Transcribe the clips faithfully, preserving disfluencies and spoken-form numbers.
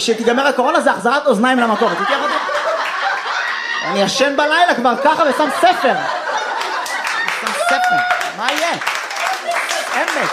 שתיגמר הקורונה זה החזרת אוזניים למקום. אתה תתייח אותי? אני ישן בלילה כבר ככה ושם ספר. שם ספר. מה יהיה? אמת.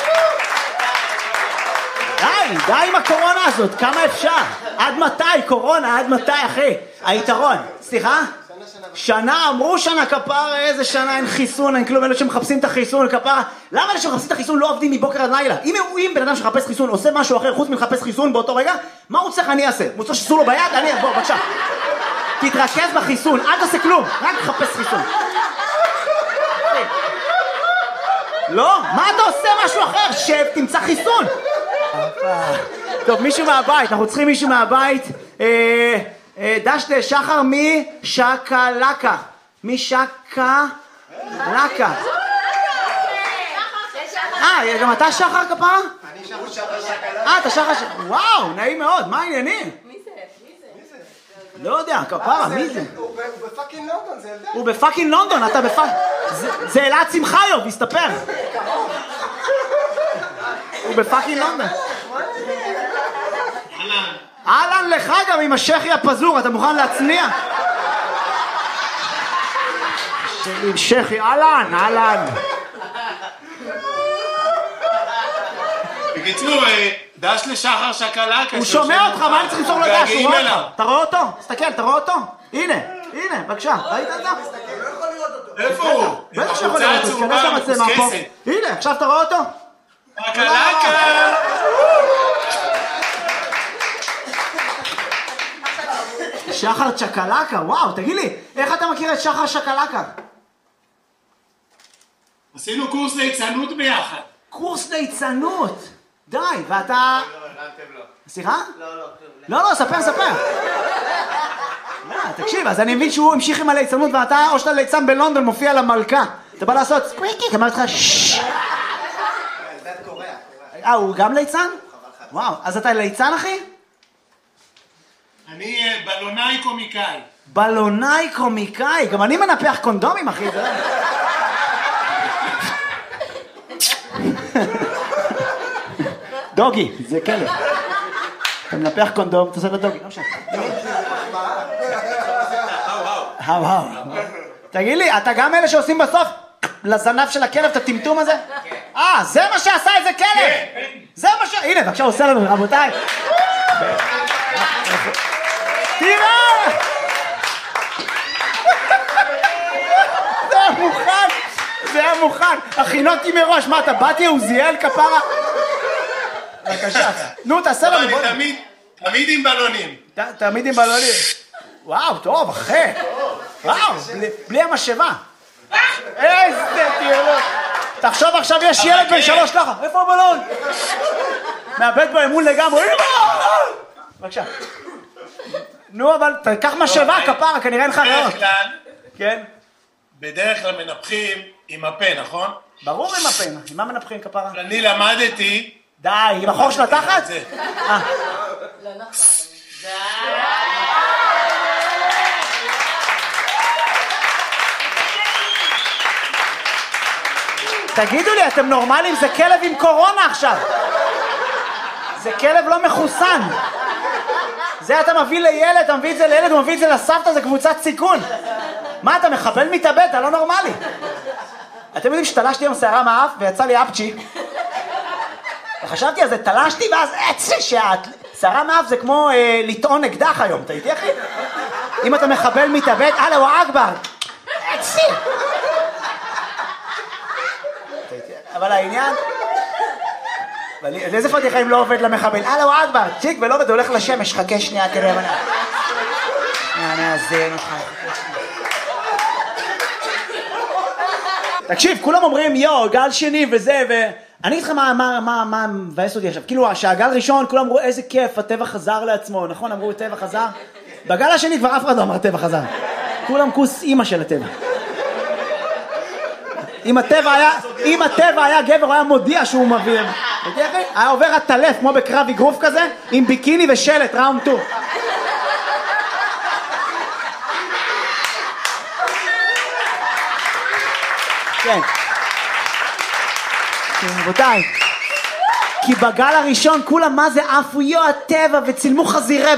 די, די עם הקורונה הזאת, כמה אפשר? עד מתי, קורונה, עד מתי, אחי? היתרון, סליחה? שנה, אמרו שנה כפרה, איזה שנה, אין חיסון, אין כלום, אלה שמחפשים את החיסון, כפרה. למה אלה שמחפשים את החיסון לא עובדים מבוקר עד לילה? אם אם בן אדם שמחפש חיסון עושה משהו אחר חוץ מלחפש חיסון באותו רגע, מה הוא צריך אני אעשה? הוא צריך שסו לו ביד? אני, בוא, בבקשה. תתרכז בחיסון, אל תעשה כלום, רק תחפש חיסון. לא? מה אתה עושה משהו אחר? שב, תמצא חיסון. טוב, מישהו מהבית, אנחנו צריכים מישהו מהבית. דש לשחר משקלקה. משקלקה. אה, גם אתה שחר כפרה? אני שחר שקלקה. אה, אתה שחר שקלקה. וואו, נעים מאוד, מה העניינים? מי זה? מי זה? לא יודע, כפרה, מי זה? הוא בפאקינג לונדון, זה ילדה. הוא בפאקינג לונדון, אתה בפאקינג... זה אלעד שמחיוב, הסתפר. הוא בפאקינג לונדון. אהלן לך גם עם השכי הפזור, אתה מוכן להצניע? עם שכי, אהלן, אהלן. בקיצור, דש לשחר שקלקה. הוא שומע אותך, מה אני צריך למסור לו דש? הוא רואה אותך. אתה רואה אותו? תסתכל, אתה רואה אותו? הנה, הנה, בבקשה, ראית את זה? לא יכול לראות אותו. איפה הוא? בטח שיכול לראות, אז כנס למצלמה פה. הנה, עכשיו אתה רואה אותו? שקלקה! שחר שקלקה, וואו, תגיד לי, איך אתה מכיר את שחר שקלקה? עשינו קורס ליצנות ביחד. קורס ליצנות, די, ואתה... סליחה? לא, לא. לא, לא, ספר, ספר. תקשיב, אז אני מבין שהוא המשיך עם הליצנות ואתה, או שאתה ליצן בלונדון, מופיע למלכה. אתה בא לעשות סקוויקי, אמרתי לך ששש. אה, הוא גם ליצן? וואו, אז אתה ליצן, אחי? אני בלונאי קומיקאי. בלונאי קומיקאי, גם אני מנפח קונדומים, אחי. דוגי, זה כלב. אתה מנפח קונדום, אתה עושה לו דוגי, לא משנה. האו, האו. תגיד לי, אתה גם אלה שעושים בסוף לזנב של הכלב את הטמטום הזה? אה, זה מה שעשה איזה כלב! זה מה ש... הנה, בבקשה, עושה לנו, רבותיי. תראה! זה היה מוכן, זה היה מוכן. הכינותי מראש, מה אתה באתי עוזיאל כפרה? בבקשה, נו תעשה לנו. אני תמיד, תמיד עם בלונים. תמיד עם בלונים. וואו, טוב, אחי. וואו, בלי המשאבה. איזה תיאלות. תחשוב עכשיו יש ילד בן שלוש ככה. איפה הבלון? מאבד באמון לגמרי. בבקשה. נו, אבל תקח משאבה, כפרה, כנראה אין לך ריאות. בדרך כלל, כן. בדרך כלל מנפחים עם הפה, נכון? ברור עם הפה. עם מה מנפחים, כפרה? אני למדתי... די, עם החור של התחת? זה. אה. לא נכון. תגידו לי, אתם נורמלים? זה כלב עם קורונה עכשיו. זה כלב לא מחוסן. זה אתה מביא לילד, אתה מביא את זה לילד, הוא מביא את זה לסבתא, זה קבוצת סיכון. מה, אתה מחבל מתאבד? אתה לא נורמלי. אתם יודעים שתלשתי עם שערה מהאף ויצא לי אפצ'י. וחשבתי על זה, תלשתי ואז עצי שאת. שערה מהאף זה כמו אה, לטעון אקדח היום, אתה איתי אחי? אם אתה מחבל מתאבד, הלאה, הוא אכבר. עצי. אבל העניין... איזה פתיחה אם לא עובד למחבל? הלאה, הוא אכבר, צ'יק ולא עובד, הוא הולך לשמש, חכה שנייה, תראה מנה. אני אזן אותך. תקשיב, כולם אומרים, יו, גל שני וזה, ו... אני אגיד לך מה, מה, מה, מה מבאס אותי עכשיו. כאילו, שהגל ראשון, כולם אמרו, איזה כיף, הטבע חזר לעצמו, נכון? אמרו, הטבע חזר. בגל השני כבר אף אחד לא אמר, הטבע חזר. כולם כוס אימא של הטבע. אם הטבע היה, אם הטבע היה גבר, הוא היה מודיע שהוא מביא. היה עובר הטלף, כמו בקרב אגרוף כזה, עם ביקיני ושלט, ראונד טו. כן. רבותיי, כי בגל הראשון כולם מה זה עפו יו הטבע וצילמו חזירי